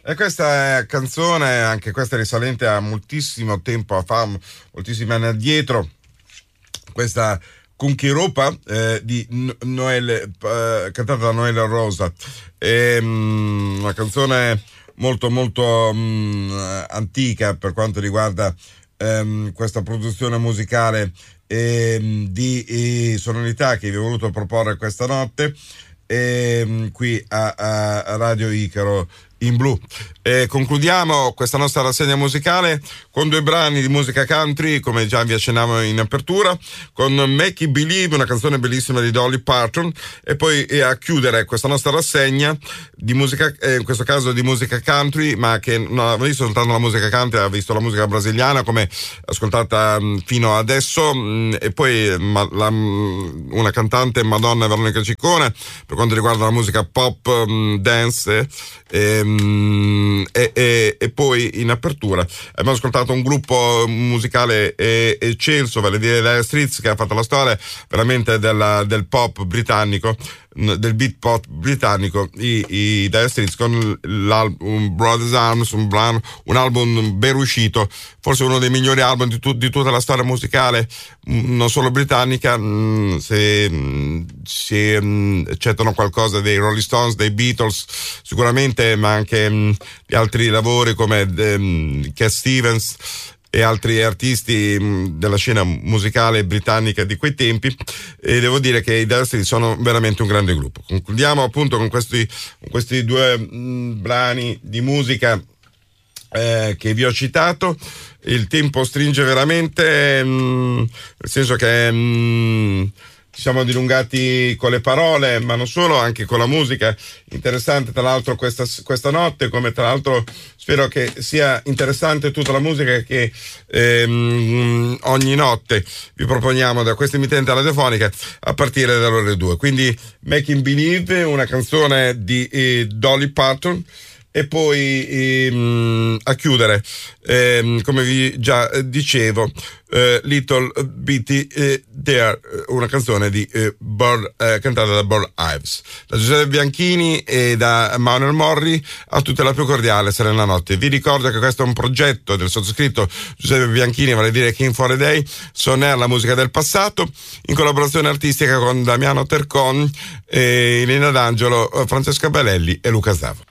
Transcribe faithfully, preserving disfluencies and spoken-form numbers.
E questa canzone, anche questa è risalente a moltissimo tempo fa, moltissimi anni addietro, questa Conquiropa eh, di Noel, eh, cantata da Noel Rosa. È um, una canzone molto molto um, antica per quanto riguarda um, questa produzione musicale e di e sonorità che vi ho voluto proporre questa notte e, um, qui a, a Radio Icaro in blu. E concludiamo questa nostra rassegna musicale con due brani di musica country, come già vi accennavo in apertura, con Make It Believe, una canzone bellissima di Dolly Parton, e poi e a chiudere questa nostra rassegna di musica, eh, in questo caso di musica country, ma che non ha visto soltanto la musica country, ha visto la musica brasiliana come ascoltata mh, fino adesso, mh, e poi ma, la, mh, una cantante, Madonna Veronica Ciccone, per quanto riguarda la musica pop, mh, dance, eh, E, e, e poi in apertura abbiamo ascoltato un gruppo musicale eccelso, vale a dire Dire Straits, che ha fatto la storia veramente della, del pop britannico, del beat pop britannico, i, i Dire Straits, con l'album Brothers Arms, un, brano, un album ben riuscito, forse uno dei migliori album di, tu, di tutta la storia musicale, non solo britannica, se, se accettano qualcosa dei Rolling Stones, dei Beatles sicuramente, ma anche gli altri lavori come um, Cat Stevens e altri artisti mh, della scena musicale britannica di quei tempi, e devo dire che i Dire Straits sono veramente un grande gruppo. Concludiamo appunto con questi, con questi due mh, brani di musica eh, che vi ho citato. Il tempo stringe veramente, mh, nel senso che mh, ci siamo dilungati con le parole, ma non solo, anche con la musica. Interessante tra l'altro questa, questa notte, come tra l'altro spero che sia interessante tutta la musica che ehm, ogni notte vi proponiamo da questa emittente radiofonica a partire dalle ore due. Quindi Making Believe, una canzone di eh, Dolly Parton, e poi ehm, a chiudere, ehm, come vi già dicevo, eh, Little Bitty eh, There, una canzone di eh, Burl, eh, cantata da Burl Ives. Da Giuseppe Bianchini e da Manuel Morri a tutta la più cordiale serena notte. Vi ricordo che questo è un progetto del sottoscritto Giuseppe Bianchini, vale a dire King for a Day, Soner, la musica del passato, in collaborazione artistica con Damiano Tercon, eh, Elena D'Angelo, Francesca Balelli e Luca Zavo.